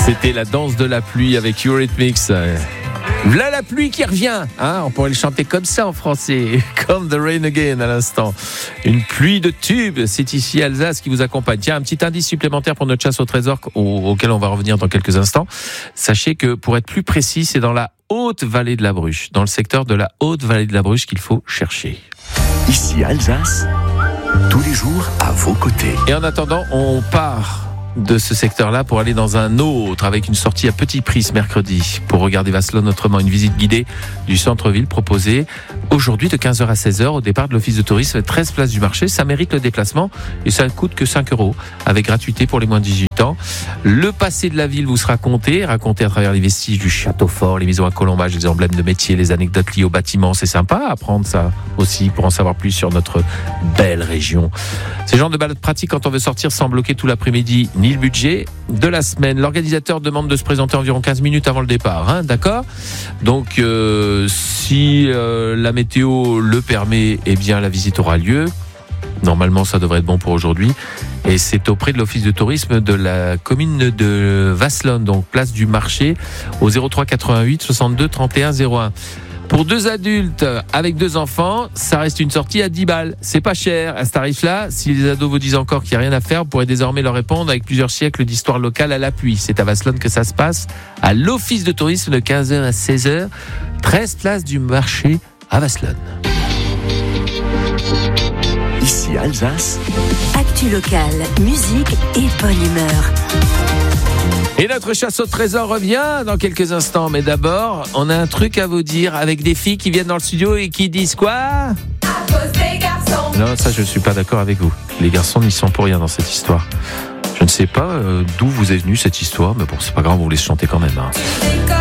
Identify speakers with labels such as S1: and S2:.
S1: C'était la danse de la pluie avec Eurythmics. Là, la pluie qui revient, on pourrait le chanter comme ça en français, comme The Rain Again à l'instant. Une pluie de tubes, c'est ici Alsace qui vous accompagne. Tiens, un petit indice supplémentaire pour notre chasse au trésor auquel on va revenir dans quelques instants. Sachez que pour être plus précis, c'est dans la haute vallée de la Bruche, dans le secteur de la haute vallée de la Bruche qu'il faut chercher.
S2: Ici Alsace, tous les jours à vos côtés.
S1: Et en attendant, on part de ce secteur-là pour aller dans un autre avec une sortie à petit prix ce mercredi pour regarder Vasselonne autrement, une visite guidée du centre-ville proposée aujourd'hui de 15h à 16h au départ de l'office de tourisme 13 place du marché. Ça mérite le déplacement et ça ne coûte que 5 € avec gratuité pour les moins de 18 ans. Le passé de la ville vous sera raconté à travers les vestiges du château fort, les maisons à colombage, les emblèmes de métier, les anecdotes liées aux bâtiments. C'est sympa à apprendre ça aussi pour en savoir plus sur notre belle région. C'est le genre de balade pratique quand on veut sortir sans bloquer tout l'après-midi ni le budget de la semaine. L'organisateur demande de se présenter environ 15 minutes avant le départ, d'accord ? Donc si la météo le permet, eh bien la visite aura lieu. Normalement, ça devrait être bon pour aujourd'hui. Et c'est auprès de l'office de tourisme de la commune de Vasselonne, donc place du marché, au 03 88 62 31 01. Pour 2 adultes avec 2 enfants, ça reste une sortie à 10 balles. C'est pas cher à ce tarif-là. Si les ados vous disent encore qu'il n'y a rien à faire, vous pourrez désormais leur répondre avec plusieurs siècles d'histoire locale à l'appui. C'est à Vasselonne que ça se passe, à l'office de tourisme de 15h à 16h, 13 place du marché à Vasselonne.
S2: Ici Alsace,
S3: actu locale, musique et bonne humeur.
S1: Et notre chasse au trésor revient dans quelques instants. Mais d'abord, on a un truc à vous dire avec des filles qui viennent dans le studio et qui disent quoi ?
S4: À cause des garçons.
S1: Non, ça je ne suis pas d'accord avec vous. Les garçons n'y sont pour rien dans cette histoire. Je ne sais pas d'où vous est venue cette histoire, mais bon, c'est pas grave, on vous laisse chanter quand même.